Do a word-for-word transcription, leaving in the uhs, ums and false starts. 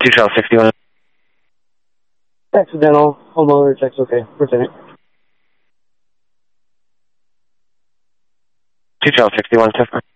two Charles sixty-one. Accidental homeowner checks okay. Lieutenant. two Charles sixty-one, Tiffany.